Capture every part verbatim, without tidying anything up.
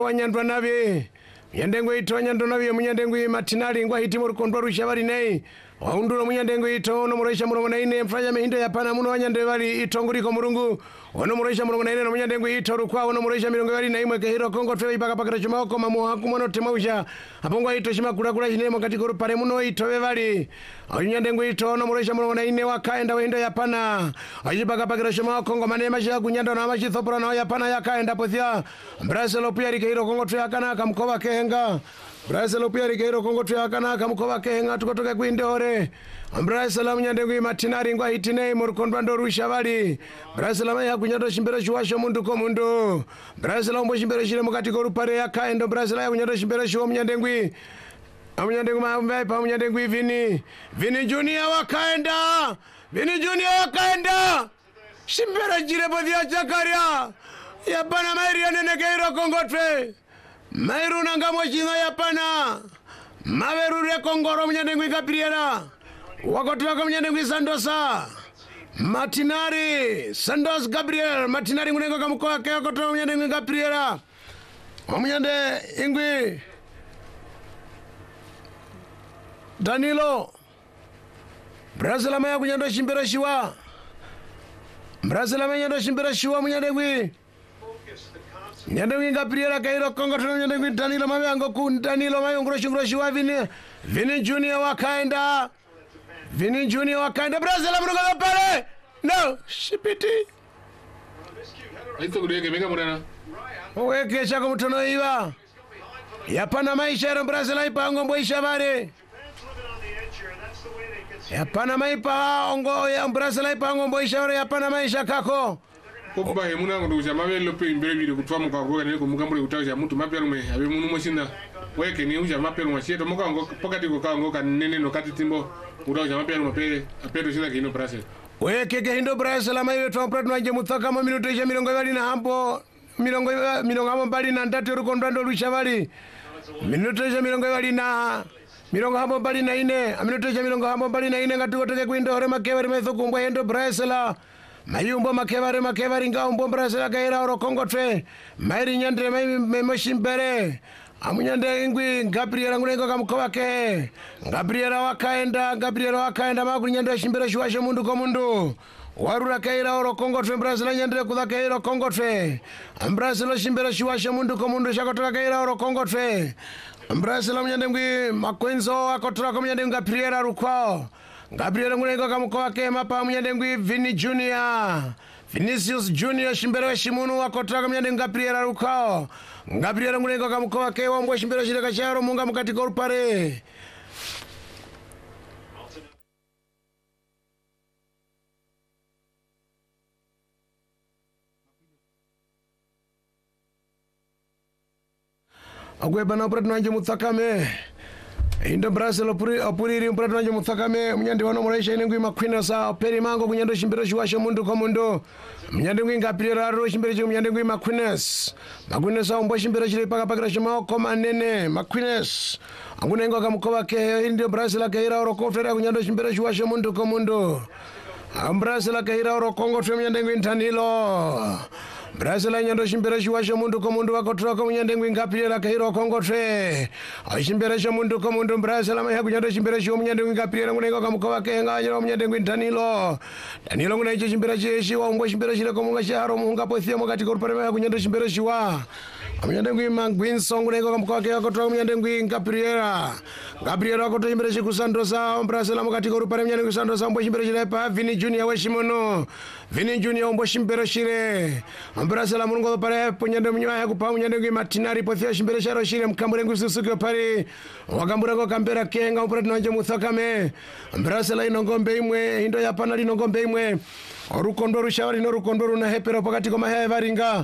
wanyandwa nabe Munyandengo ito wanyandwa nabe munyandengo matinali ngwa hiti mu kondwa rushabari nei waundulo munyandengo ito no muresha murongo naine mfanya mehindo yapana muno wanyande bali itonguriko murungu ono muresha murongo naine no munyandengo ito rukwa ono muresha mirongo bali naimwe kehiro kongo twe ibaka pakira chuma ko mamu hakumono temausha apongwa ito shima kula kula chine mukati ko pare muno ito bebali munyandengo ito no muresha murongo naine wakaenda wehindo yapana ajibaka pakira chuma kongo manema sha kunyanda na machi thopora na yapana yakaenda pothia Brazil pia rikehiro kongo twe akana kamkoba kehenga Brazil pia rikehiro kongo twe akana kamkoba kehenga tukotoka kwinde ore Brazil munyandengo matinari ngwa hitine mu kondwa ndo rushabali Brazil ya kunyando shimbere shwasho mundu ko mundu Brazil ombo shimbere shire mukati ko rupare yakaendo Brazil ya kunyando shimbere shwo munyandengwi amunyandengo mambe pa munyandengwi vini vini junior wakaenda vini junior wakaenda shimbere jire bodhia chakaria yapana mairi anene keiro kongotwe mairu nangamo chino yapana maveru re kongoro munyandengwi kapiriera wakotoka munyandengwi Sandosa Matinari Sandos Gabriel Matinari ngunengo kamukoa keo kotoka munyandengwi Gabriela munyande ingwi Danilo Brazil amaya kunyando shimbera shiwa Brazil amaya kunyando shimbera shiwa munyandengwi Munyandengwi Gabriela kairo kongo toka munyandengwi Danilo mame ango ku Danilo mame ngro shingro shiwa vini Vini Junior wakaenda Vini Junior wakaenda Brazil amuruga pale no shipiti Aito kudeke mega murana Weke chako mutono iwa Yapana maisha ya Brazil haipa ngombo ishabare Yapana maipa ongo ya Brazil haipa ngombo ishabare Yapana maisha kako Kukuba hemuna ngonduja mabelo pe imbere biro kutwa mukagoga ne kumugambule utaja mutu mapelo me abe munu moshinda weke ni uja mapelo mwashieto muka ngo pokati ko kango kanene no kati timbo utaja mapelo mapele apelo shina kino Brazil Weke ke hindo Brazil amaiwe twa pretu wanje muthaka ma minuto isha mirongo bali na hampo mirongo mirongo hampo bali na ndatu rukondwa ndo rushabali minuto isha mirongo bali na mirongo hampo bali na ine minuto isha mirongo hampo bali na ine ngatuko toke kwindo hore makebari metho kumbwa hindo Brazil Mayumbo makebari makebari ngaumbo Brazil gaira oro Kongo twe mairi nyandre mai memoshimbere amunyande ingwi Gabriela ngunengo kamukoba ke Gabriela wakaenda Gabriela wakaenda makunyande shimbere shwashe mundu ko mundu warura kaira oro Kongo twe Brazil nyandre kuda kaira Kongo twe Brazil shimbere shwashe mundu ko mundu shakotoka kaira oro Kongo twe Brazil amunyande ngwi makwenzo akotoka amunyande Gabriela rukwao Gabriel ngunengo kamukoa ke mapa munyandengwi Vini Junior Vinicius Junior shimbere shimunu wakotoka munyandengwi Gabriel rukao Gabriel ngunengo kamukoa ke wambwe shimbere shireka charo munga mukati korupare Agwe bana uprat nanje mutakame Indo Brazil opuri opuri mpuratu nanje muthakame munyande wano muraisha inengwi makwina sa peri mango kunyando shimbere shwasho mundu ko mundu munyande ngwi ngapirira ro shimbere chu munyande ngwi makwines makwines sa ombo shimbere chire paka pakira shima ko manene makwines angunengo kamukoba ke Indo Brazil kaira ro kofera kunyando shimbere shwasho mundu ko mundu Brazil kaira ro Kongo twe munyande ngwi Danilo Brazil nyando shimbere shwasho mundu ko mundu wakotoka ko munyande ngwi ngapirira kairo Kongo twe ashimbere sho mundu ko mundu Brazil amaya kunyando shimbere sho munyande ngwi ngapirira ngunengo kamukoba kenga nyoro munyande ngwi Danilo Danilo ngunecho shimbere cheshi wa umbo shimbere shire ko munga sharo munga pothia mukati ko pare maya kunyando shimbere shwa munyande ngwi mangwinso ngunengo kamukoba kenga kotoka munyande ngwi ngapirira Gabriel wakoto shimbere shi kusandosa Brazil mukati ko pare munyande ngwi Sandosa umbo shimbere shire pa Vini Junior weshimono Vini Junior umbo shimbere shire Brazil mungo pare punyande munywa ya kupa munyande ngwi Matinari pothia shimbere sharo shire mkambure ngwi susuke pare wakambura ko kambera kenga uprat nanje muthakame Brazil inongombe imwe indo yapana linongombe imwe orukondo rushavari no rukondo runa hepero pakati ko mahaya varinga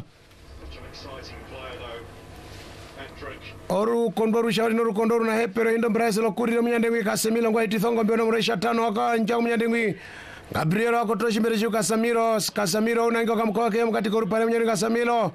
Oru kondo rushavari no rukondo runa hepero indo Brazil okurira munyande ngwi Casemiro ngwa itithongo mbeno muresha tano wakanja munyande ngwi Gabriel wakoto shimbere shu Casemiro Casemiro unango kamkoa ke mukati ko rupare munyande Casemiro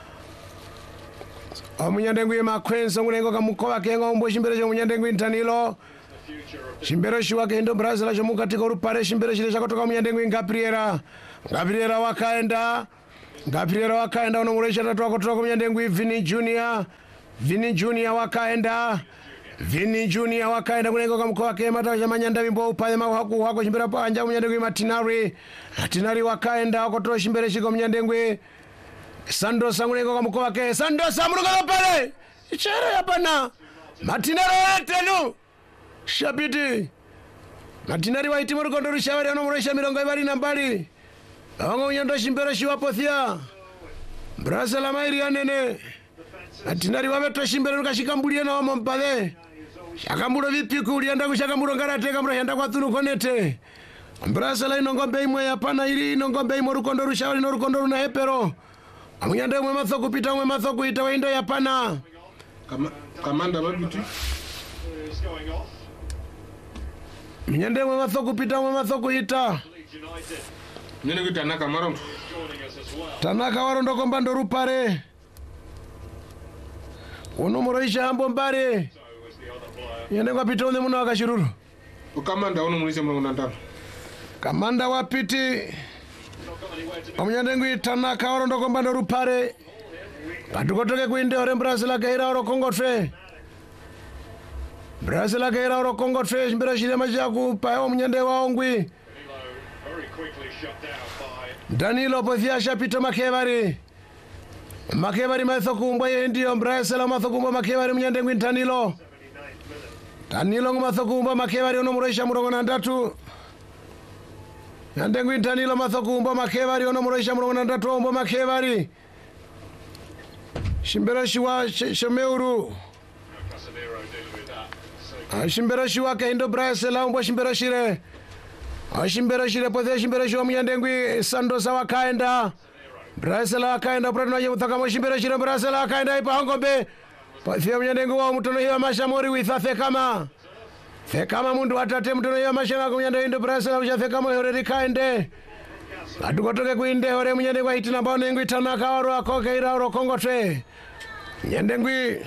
Omunyande ngwi makwenso ngunengo kamukoa ke ngombo shimbere shu munyande ngwi Danilo shimbere shu wake indo Brazil shu mukati ko rupare shimbere shile shakotoka munyande ngwi Gabriela Gabriela wakaenda Gabriela wakaenda unomuresha tatu wako kutoka Mnyandengwi. Vini Junior Vini Junior wakaenda Vini Junior wakaenda kunengo kamko wake mata ya Manyanda wimbo upaye mawaku wako shimbera panja Mnyandengwi. Matinari Matinari wakaenda wako kutoka shimbere shiko Mnyandengwi. Sandosa kunengo kamko wake Sandosa muruga pale ichere hapana. Matinari wetenu Shabiti Matinari waiti murugondo rushawari unomuresha mirongo ibari nambari Awango Mnyando shimbere shiwapothia Brasa la mairi anene Matinari wabeto shimbere nukashikambulia na wamo mpade Shakambulo vipi kulianda kushakambulo ngarate kambulo yanda kwa thunu konete Brasa la inongombe imwe ya pana ili inongombe imwe rukondo rushawari no rukondo runa hepero Mnyande umwe matho kupita umwe matho kuita wa indo ya pana Kama, Kamanda mabuti Mnyande umwe matho kupita umwe matho kuita Nene kuita Tanaka Marondo Tanaka Warondo kombando rupare Unomuraisha hambo mbare Yende kwa pita unde muna wakashiruru Ukamanda unomurisha mwangu nandano Kamanda wapiti Mnyandengwi Tanaka Warondo kombando rupare Patukotoke kuinde ore Brazil kaira oro Kongotre Brazil kaira oro Kongotre Mbira shile majaku Payo mnyande waongwi Danilo Pothia shapita Makevari Makevari mathoku mbaye ndio Brazil mathoku mba Makevari Mnyandengwi Danilo Danilo mathoku mba Makevari unomuresha murongo na ndatu Mnyandengwi Danilo mathoku mba Makevari unomuresha murongo na ndatu mba Makevari Shimbera shiwa shemeuru Shimbera shiwa kaindo Brazil mba shimbera shire Shimbera shire Pothia shimbera shiwa Mnyandengwi Sandosa wakaenda Brazil wakaenda Prato na yutaka mo shimbera shire Brazil wakaenda ipa Hongombe Pothia Mnyandengwi wa mutono hiwa mashamori witha Thekama Thekama mundu watate mutono hiwa mashama Mnyandengwi indo Brazil usha Thekama hore rikaende Atukotoke kuinde hore Mnyandengwi hitina mbao Nengwi Tanaka waro wakoke ira oro Kongotre Mnyandengwi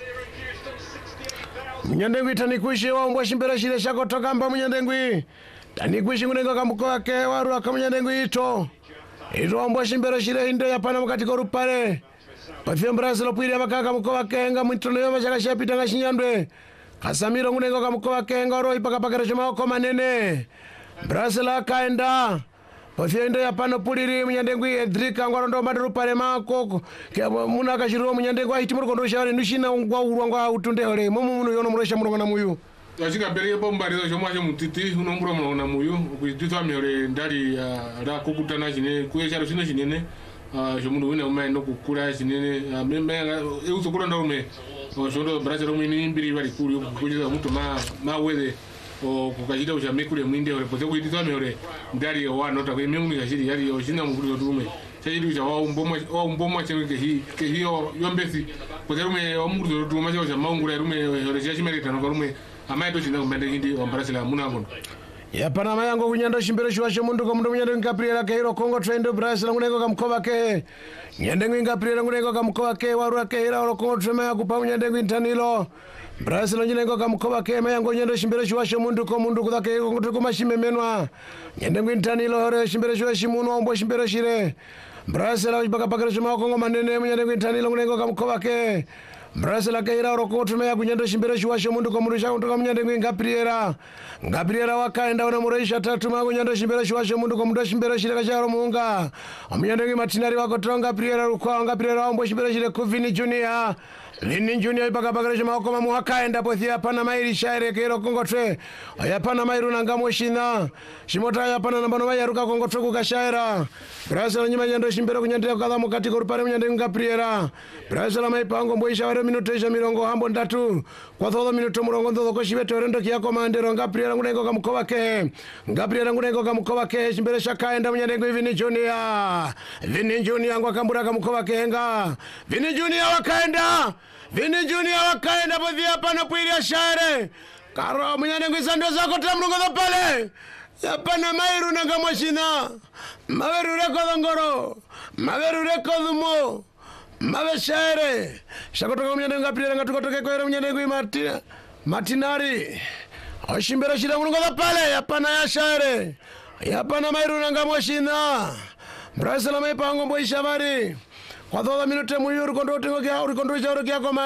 Mnyandengwi tanikuishi wa mbwa shimbera shire shako toka mba Mnyandengwi Tanikuishi kunengo kambuko wake waru waka Mnyandengwi ito Ito wa mbwa shimbera shire hinde ya pana mkatiko rupare Pothia Brazil pwiri ya baka kambuko wake nga mwitono yoma shaka shapita nga shinyandwe Kasamiro kunengo kambuko wake nga oro ipaka pakera shuma wako manene Brazil wakaenda Pothia indo ya pano puliri Mnyandengwi Edrika ngwarondo madaru pare mako Muna kashiruwa Mnyandengwi wa hitimuru kondo shawari Nushina ngwa uruwa ngwa utunde hole Mumu munu yono mresha murongo na muyu Yashika beri yepo mbarizo chomwaje mutiti unombura murongo na muyu Ukujitwa miore ndari ra kukutana chine Kuye chino chinene Shomundu wina ume no kukura chinene Mmenga Euso kura ndaume Shondo Brazil umini mbiri wali kuri Kujitwa mtu ma wede Kukajita ushamekule mwinde hore Pothia kujitwa miore ndari ya wano Takwe miungu nikashiri yari yoshina mkuri yotume Chajiri usha wa umbomwa chewe ke hiyo yombesi Pothia rume wa mkuri yotume Macha usha maungura rume hore chiya shimerita Nuka rume Amaya to chinda kumbende hindi wa Brazil muna ngono Ya pana mayango kunyanda shimbere shuwa mundu kwa mundu Mnyandengwi Gabriela kairo Kongo trendo Brazil nguneko kamkoba ke Mnyandengwi Gabriela nguneko kamkoba ke Warua ke hira oro Kongo trema ya kupa Mnyandengwi Tanilo Brazil nguneko kamkoba ke mayango nyanda shimbere shuwa mundu kwa mundu Kudake kungutu kumashime menwa Mnyandengwi Tanilo hore shimbere shuwa shimunu Ombo shimbere shire Brazil wajibaka pakira shuma Kongo manene Mnyandengwi Tanilo nguneko kamkoba ke Brazil kaira oro Kongo trema ya kunyanda shimbere shuwa mundu kwa mundu Shakutoka Mnyandengwi Gabriela Gabriela wakaenda unamureisha tatu magu nyanda shimbera shuwashe mundu kwa mundu shimbera shire kacharo muunga Mnyandengwi Matinari wako tonga Gabriela rukwa Gabriela wambo shimbera shire kuvini Junior Vini Junior ipaka pakira shima wakoma muhakaenda Pothia pana mairi shaire kero Kongotre Ayapana mairu nangamo shina Shimota ayapana nambano maya ruka Kongotre kukashaira Brazil njima nyanda shimbera kunyandea kukadha mukati korupare Mnyandengwi Gabriela Brazil maipango mboisha ware minuto isha mirongo hambo ndatu Kwa thodo minuto murongo ndodo koshibete orendo kiyako maandero Gabriela ngunengo kamkoba ke Gabriela ngunengo kamkoba ke shimbere shakaenda Mnyandengwi Vini Junior Vini Junior ngwa kambura kamkoba ke nga Vini Junior wakaenda Vini Junior wakaenda Pothia pana pwiri ya share Karo Mnyandengwi Sandosa kota mrungo pale Yapana mairu nanga mwashina Maveru reko dhongoro Maveru reko dhumo Mave share Shakotoka Mnyandengwi Gabriela ngatukotoke kwa Mnyandengwi Matina Matinari Oshimbera shida mrungo pale Yapana ya share Yapana mairu nanga mwashina Brazil ameipango mboi shavari kwa thoda minute muyu rikondo tingo kia rikondo cha ro kia koma